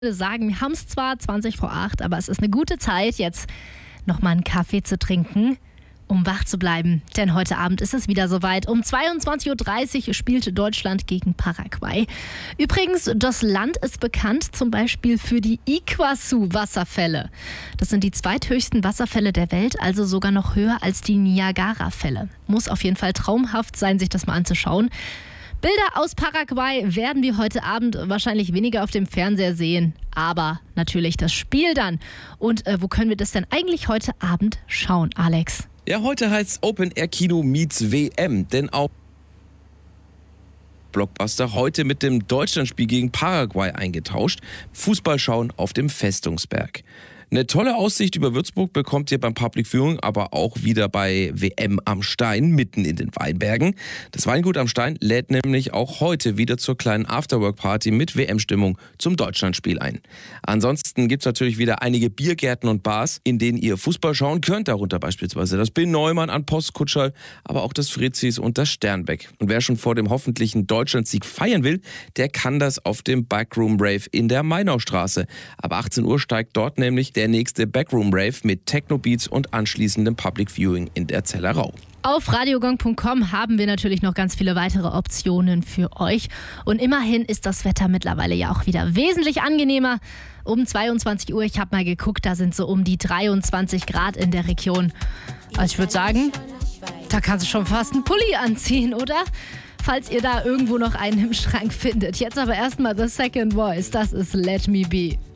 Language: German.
sagen, wir haben es zwar 20 vor 8, aber es ist eine gute Zeit, jetzt nochmal einen Kaffee zu trinken, um wach zu bleiben. Denn heute Abend ist es wieder soweit. Um 22.30 Uhr spielt Deutschland gegen Paraguay. Übrigens, das Land ist bekannt zum Beispiel für die Iguazu-Wasserfälle. Das sind die zweithöchsten Wasserfälle der Welt, also sogar noch höher als die Niagara-Fälle. Muss auf jeden Fall traumhaft sein, sich das mal anzuschauen. Bilder aus Paraguay werden wir heute Abend wahrscheinlich weniger auf dem Fernseher sehen, aber natürlich das Spiel dann. Und wo können wir das denn eigentlich heute Abend schauen, Alex? Ja, heute heißt Open Air Kino meets WM, denn auch Blockbuster heute mit dem Deutschlandspiel gegen Paraguay eingetauscht. Fußball schauen auf dem Festungsberg. Eine tolle Aussicht über Würzburg bekommt ihr beim Public Viewing, aber auch wieder bei WM am Stein, mitten in den Weinbergen. Das Weingut am Stein lädt nämlich auch heute wieder zur kleinen Afterwork-Party mit WM-Stimmung zum Deutschlandspiel ein. Ansonsten gibt es natürlich wieder einige Biergärten und Bars, in denen ihr Fußball schauen könnt, darunter beispielsweise das Bin Neumann an Postkutschall, aber auch das Fritzis und das Sternbeck. Und wer schon vor dem hoffentlichen Deutschlandsieg feiern will, der kann das auf dem Backroom Rave in der Mainaustraße. Ab 18 Uhr steigt dort nämlich der nächste Backroom Rave mit Techno-Beats und anschließendem Public Viewing in der Zellerau. Auf radiogong.com haben wir natürlich noch ganz viele weitere Optionen für euch. Und immerhin ist das Wetter mittlerweile ja auch wieder wesentlich angenehmer. Um 22 Uhr, ich habe mal geguckt, da sind so um die 23 Grad in der Region. Also ich würde sagen, da kannst du schon fast einen Pulli anziehen, oder? Falls ihr da irgendwo noch einen im Schrank findet. Jetzt aber erstmal The Second Voice, das ist Let Me Be.